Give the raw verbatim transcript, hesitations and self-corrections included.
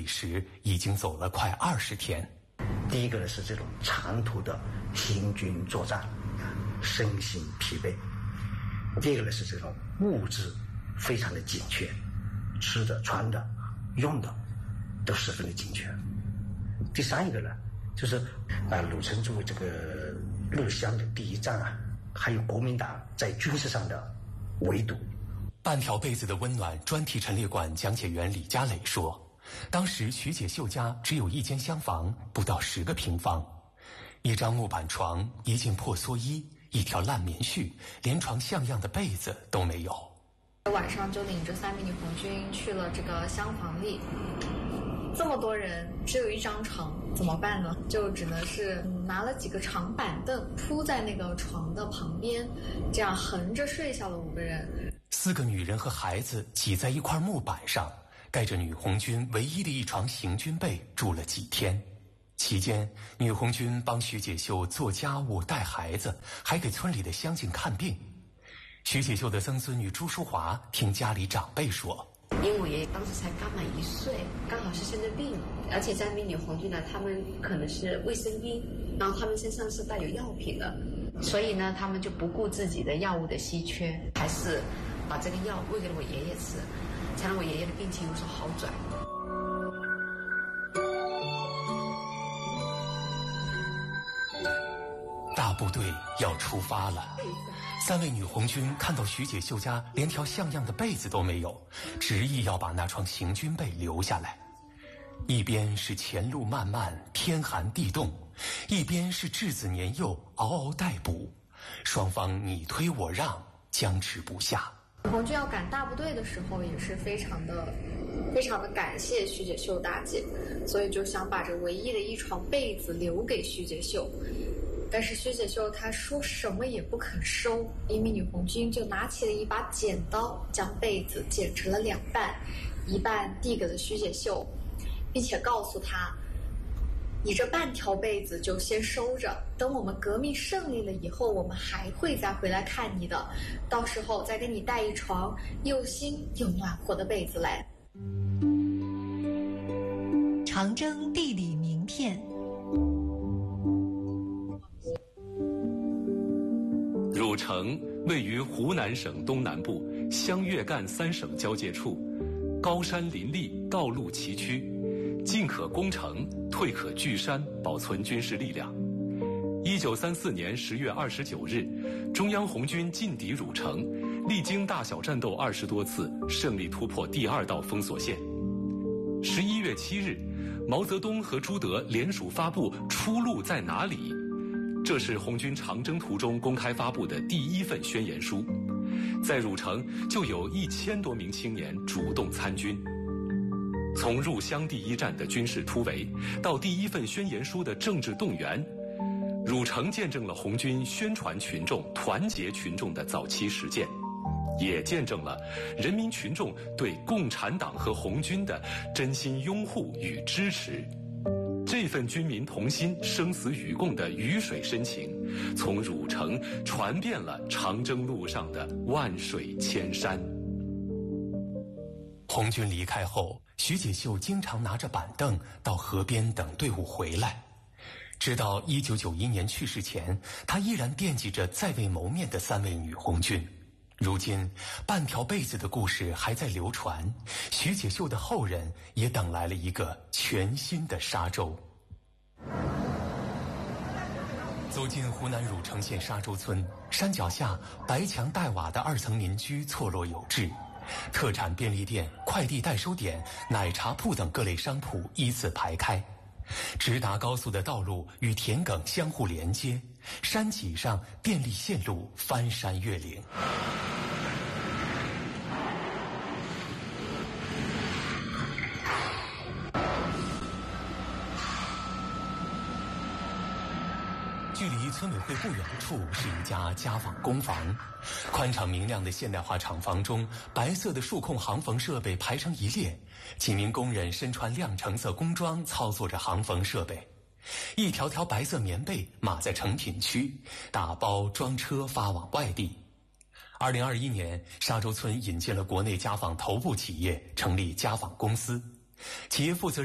时已经走了快二十天。 第一个呢是这种长途的行军作战，身心疲惫；第二个呢是这种物质非常的紧缺，吃的、穿的、用的都十分的紧缺。第三一个呢，就是啊，鲁城作为这个陆湘的第一站啊，还有国民党在军事上的围堵。 半条被子的温暖专题陈列馆讲解员李家磊说，当时徐解秀家只有一间厢房，不到十个平方，一张木板床，一件破蓑衣，一条烂棉絮，连床像样的被子都没有。 晚上就领着三名女红军去了这个厢房里，这么多人只有一张床，怎么办呢？就只能是拿了几个长板凳铺在那个床的旁边，这样横着睡下了五个人。 四个女人和孩子挤在一块木板上，盖着女红军唯一的一床行军被住了几天。期间，女红军帮徐解秀做家务、带孩子，还给村里的乡亲看病。徐解秀的曾孙女朱淑华听家里长辈说， 因为我爷爷当时才刚满一岁，刚好是生着病，而且三名女红军呢，他们可能是卫生兵，然后他们身上是带有药品的，所以呢，他们就不顾自己的药物的稀缺，还是把这个药喂给了我爷爷吃，才让我爷爷的病情有所好转。 大部队要出发了，三位女红军看到徐解秀家连条像样的被子都没有，执意要把那床行军被留下来。一边是前路漫漫，天寒地冻，一边是稚子年幼，嗷嗷待哺，双方你推我让，僵持不下。 红军要赶大部队的时候，也是非常的非常的感谢徐解秀大姐，所以就想把这唯一的一床被子留给徐解秀。但是徐解秀她说什么也不肯收，一名女红军就拿起了一把剪刀，将被子剪成了两半，一半递给了徐解秀，并且告诉她，你这半条被子就先收着，等我们革命胜利了以后，我们还会再回来看你的，到时候再给你带一床又新又暖和的被子来。 长征地理名片。 汝城位于湖南省东南部湘粤赣三省交界处，高山林立，道路崎岖，进可攻城，退可据山，保存军事力量。一九三四年十月二十九日，中央红军进抵汝城，历经大小战斗二十多次，胜利突破第二道封锁线。十一月七日，毛泽东和朱德联署发布《出路在哪里》，这是红军长征途中公开发布的第一份宣言书。在汝城就有一千多名青年主动参军。从入湘第一战的军事突围，到第一份宣言书的政治动员，汝城见证了红军宣传群众、团结群众的早期实践，也见证了人民群众对共产党和红军的真心拥护与支持。这份军民同心、生死与共的鱼水深情，从汝城传遍了长征路上的万水千山。 红军离开后，徐解秀经常拿着板凳到河边等队伍回来。直到一九九一年去世前，他依然惦记着在未谋面的三位女红军。如今，半条被子的故事还在流传，徐解秀的后人也等来了一个全新的沙洲。走进湖南汝城县沙洲村，山脚下白墙黛瓦的二层民居错落有致，特产便利店、快递代收点、奶茶铺等各类商铺依次排开。直达高速的道路与田埂相互连接，山脊上电力线路翻山越岭。距离村委会不远处是一家家纺工房，宽敞明亮的现代化厂房中，白色的数控航缝设备排成一列，几名工人身穿亮橙色工装操作着航缝设备，一条条白色棉被码在成品区，打包装车发往外地。二零二一年，沙洲村引进了国内家纺头部企业，成立家纺公司，企业负责人